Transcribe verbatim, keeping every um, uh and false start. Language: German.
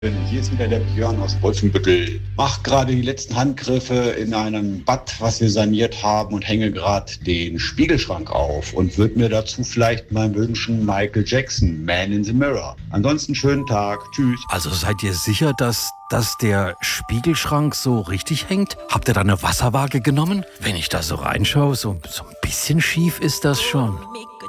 Hier ist wieder der Björn aus Wolfenbüttel. Mach gerade die letzten Handgriffe in einem Bad, was wir saniert haben, und hänge gerade den Spiegelschrank auf und würde mir dazu vielleicht mal wünschen, Michael Jackson, Man in the Mirror. Ansonsten schönen Tag. Tschüss. Also seid ihr sicher, dass, dass der Spiegelschrank so richtig hängt? Habt ihr da eine Wasserwaage genommen? Wenn ich da so reinschaue, so, so ein bisschen schief ist das schon.